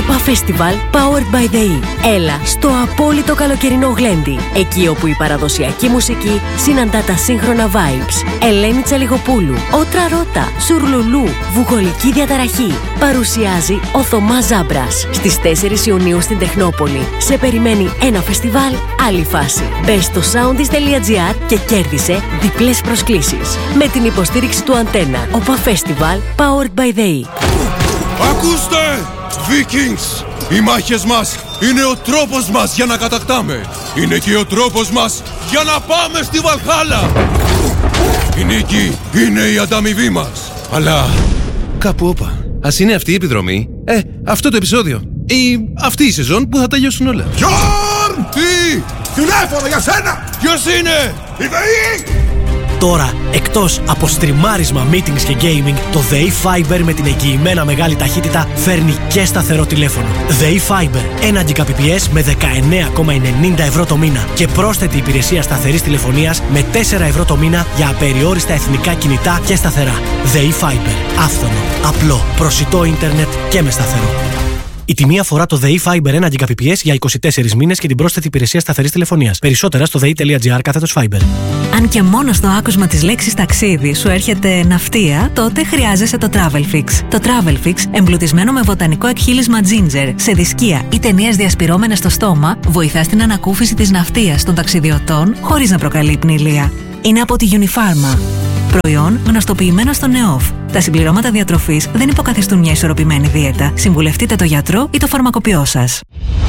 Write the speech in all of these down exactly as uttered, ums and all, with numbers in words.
ΟΠΑ Festival Powered by the E. Έλα στο απόλυτο καλοκαιρινό γλέντι. Εκεί όπου η παραδοσιακή μουσική συναντά τα σύγχρονα vibes. Ελένη Τσαλιγοπούλου, Ότρα Ρώτα, Σουρλουλού, Βουγολική Διαταραχή. Παρουσιάζει ο Θωμάς Ζάμπρας. Στις τέσσερις Ιουνίου στην Τεχνόπολη. Σε περιμένει ένα φεστιβάλ, άλλη φάση. Μπες στο soundis τελεία gr και κέρδισε διπλές προσκλήσεις. Με την υποστήριξη του Αντένα. ΟΠΑ Festival Powered by the E. Ακούστε! Vikings! Οι μάχες μας είναι ο τρόπος μας για να κατακτάμε. Είναι και ο τρόπος μας για να πάμε στη Βαλχάλα. Η νίκη είναι η ανταμοιβή μας. Αλλά κάπου όπα. Ας είναι αυτή η επιδρομή, ε, αυτό το επεισόδιο ή αυτή η σεζόν που θα τελειώσουν όλα. Γιόρν! Τι! Τηλέφωνο για σένα! Ποιος είναι? Η ΔΕΗ! Τώρα, εκτός από στριμάρισμα, meetings και gaming, το ΔΕΗ Fiber με την εγγυημένα μεγάλη ταχύτητα φέρνει και σταθερό τηλέφωνο. ΔΕΗ Fiber, ένα Gbps με δεκαεννέα κόμμα ενενήντα ευρώ το μήνα και πρόσθετη υπηρεσία σταθερής τηλεφωνίας με τέσσερα ευρώ το μήνα για απεριόριστα εθνικά κινητά και σταθερά. ΔΕΗ Fiber, άφθονο, απλό, προσιτό ίντερνετ και με σταθερό. Η τιμή αφορά το ΔΕΗ Fiber ένα Gbps για είκοσι τέσσερις μήνες και την πρόσθετη υπηρεσία σταθερής τηλεφωνίας. Περισσότερα στο δei.gr κάθετος Fiber. Αν και μόνο στο άκουσμα της λέξης ταξίδι σου έρχεται ναυτία, τότε χρειάζεσαι το TravelFix. Το TravelFix, εμπλουτισμένο με βοτανικό εκχύλισμα ginger, σε δισκία ή ταινίες διασπυρώμενες στο στόμα, βοηθά στην ανακούφιση της ναυτίας των ταξιδιωτών χωρίς να προκαλεί πνηλεία. Είναι από τη Unifarma. Προϊόν γνωστοποιημένο στο ΝΕΟΦ. Τα συμπληρώματα διατροφής δεν υποκαθιστούν μια ισορροπημένη δίαιτα. Συμβουλευτείτε το γιατρό ή το φαρμακοποιό σας.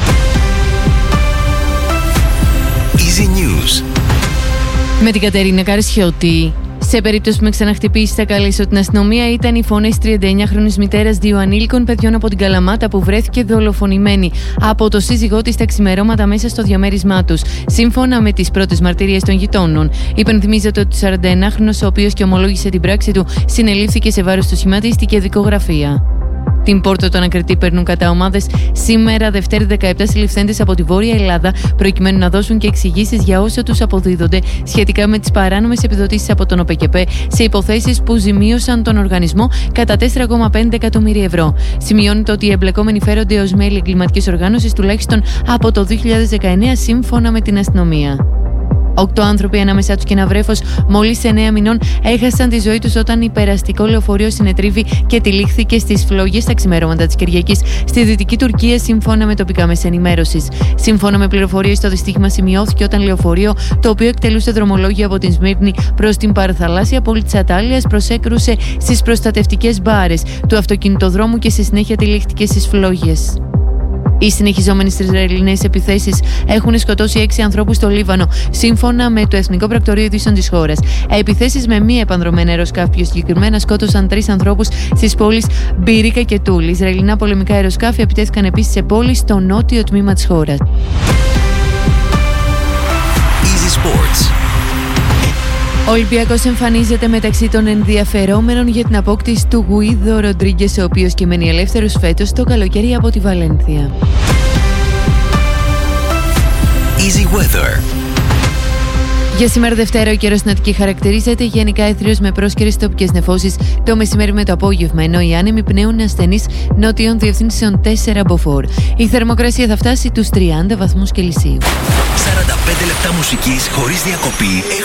Easy News. Με την Κατερίνα Καρσιώτη. Σε περίπτωση που με ξαναχτυπήσει, θα καλέσω την αστυνομία. Ήταν οι φωνές τριάντα εννιάχρονης μητέρας δύο ανήλικων παιδιών από την Καλαμάτα που βρέθηκε δολοφονημένη από το σύζυγό της τα ξημερώματα μέσα στο διαμέρισμά τους. Σύμφωνα με τις πρώτες μαρτυρίες των γειτόνων, υπενθυμίζεται ότι ο σαρανταεννάχρονος, ο οποίος και ομολόγησε την πράξη του, συνελήφθηκε σε βάρος του σχηματίστη και δικογραφία. Την πόρτα του ανακριτή παίρνουν κατά ομάδες σήμερα, Δευτέρα δεκαεπτά συλληφθέντες από τη Βόρεια Ελλάδα, προκειμένου να δώσουν και εξηγήσεις για όσα τους αποδίδονται σχετικά με τις παράνομες επιδοτήσεις από τον ΟΠΕΚΕΠΕ σε υποθέσεις που ζημίωσαν τον οργανισμό κατά τέσσερα κόμμα πέντε εκατομμύρια ευρώ. Σημειώνεται ότι οι εμπλεκόμενοι φέρονται ως μέλη εγκληματικής οργάνωσης τουλάχιστον από το δύο χιλιάδες δεκαεννέα, σύμφωνα με την αστυνομία. Οκτώ άνθρωποι, ανάμεσά τους και ένα βρέφος μόλις εννέα μηνών, έχασαν τη ζωή τους όταν υπεραστικό λεωφορείο συνετρίβη και τυλίχθηκε στις φλόγες στα ξημερώματα της Κυριακής στη Δυτική Τουρκία, σύμφωνα με τοπικά μέσα ενημέρωσης. Σύμφωνα με πληροφορίες, το δυστύχημα σημειώθηκε όταν λεωφορείο, το οποίο εκτελούσε δρομολόγια από την Σμύρνη προς την παραθαλάσσια πόλη της Ατάλειας, προσέκρουσε στις προστατευτικές μπάρες του αυτοκινητοδρόμου και στη συνέχεια τυλίχθηκε στις φλόγες. Οι συνεχιζόμενες Ισραηλινές επιθέσεις έχουν σκοτώσει έξι ανθρώπους στο Λίβανο, σύμφωνα με το Εθνικό Πρακτορείο Ειδήσεων της χώρας. Επιθέσεις με μη επανδρομένα αεροσκάφη πιο συγκεκριμένα σκότωσαν τρεις ανθρώπους στις πόλεις Μπυρίκα και Τούλ. Ισραηλινά πολεμικά αεροσκάφη επιτέθηκαν επίσης σε πόλεις στο νότιο τμήμα της χώρας. Easy Sports. Ο Ολυμπιακός εμφανίζεται μεταξύ των ενδιαφερόμενων για την απόκτηση του Γουίδο Ροντρίγκες, ο οποίος και μένει ελεύθερος φέτος το καλοκαίρι από τη Βαλένθια. Easy Weather. Για σήμερα Δευτέρα ο καιρός στην Αττική χαρακτηρίζεται γενικά έθριος με πρόσκαιρες τοπικές νεφώσεις το μεσημέρι με το απόγευμα, ενώ οι άνεμοι πνέουν ασθενείς νότιων διευθύνσεων τέσσερα μποφόρ. Η θερμοκρασία θα φτάσει τους τριάντα βαθμούς Κελσίου. σαράντα πέντε λεπτά μουσικής χωρίς διακοπή.